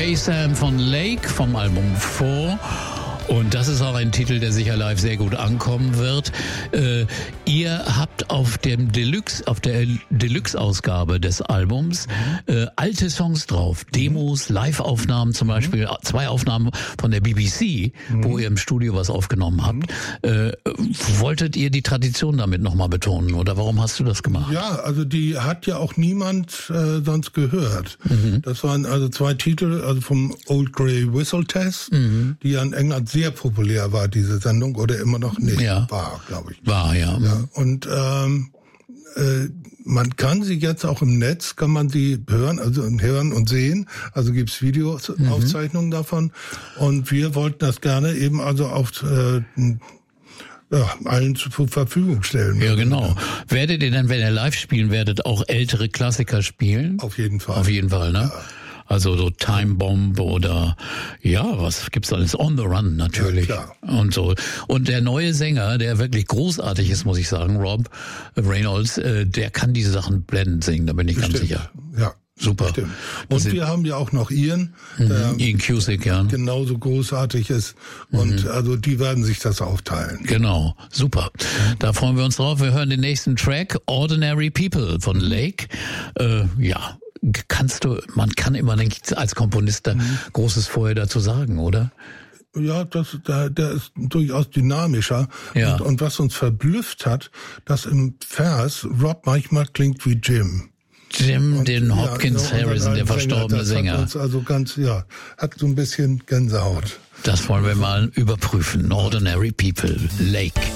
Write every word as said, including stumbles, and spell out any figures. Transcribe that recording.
Hey Sam von Lake vom Album Four. Und das ist auch ein Titel, der sicher live sehr gut ankommen wird. Äh, ihr habt auf dem Deluxe, auf der Deluxe-Ausgabe des Albums äh, alte Songs drauf, Demos, Live-Aufnahmen zum Beispiel, zwei Aufnahmen von der B B C, mhm. wo ihr im Studio was aufgenommen habt. Mhm. Äh, wolltet ihr die Tradition damit nochmal betonen oder warum hast du das gemacht? Ja, also die hat ja auch niemand äh, sonst gehört. Mhm. Das waren also zwei Titel, also vom Old Grey Whistle Test, mhm. die ja in England sehr populär war, diese Sendung, oder immer noch nicht. Ja. War, glaube ich. War, ja. ja. Und ähm, äh, man kann sie jetzt auch im Netz, kann man sie hören, also hören und sehen. Also gibt's Videoaufzeichnungen mhm. davon. Und wir wollten das gerne eben also auf äh, ja, allen zur Verfügung stellen. Ja, genau. Ja. Werdet ihr dann, wenn ihr live spielen werdet, auch ältere Klassiker spielen? Auf jeden Fall. Auf jeden Fall, ne? Ja. Also so Time Bomb oder ja, was gibt's alles? On the Run natürlich. Ja, klar. Und so. Und der neue Sänger, der wirklich großartig ist, muss ich sagen, Rob Reynolds, äh, der kann diese Sachen blendend singen, da bin ich Bestimmt. ganz sicher. Ja. Super. Stimmt. Und das wir haben ja auch noch Ian, mhm. der Ian Cusick, ja. genauso großartig ist. Und mhm. also die werden sich das aufteilen. Genau, super. Da freuen wir uns drauf. Wir hören den nächsten Track, Ordinary People von Lake. Äh, ja. Kannst du, man kann immer, denke ich, als Komponist da mhm. Großes vorher dazu sagen, oder? Ja, das, der, der ist durchaus dynamischer. Ja. Und, und was uns verblüfft hat, dass im Vers Rob manchmal klingt wie Jim. Jim, und, den Hopkins ja, Harrison, der verstorbene das Sänger. Hat uns also ganz, ja, hat so ein bisschen Gänsehaut. Das wollen wir mal überprüfen. Ordinary People, Lake.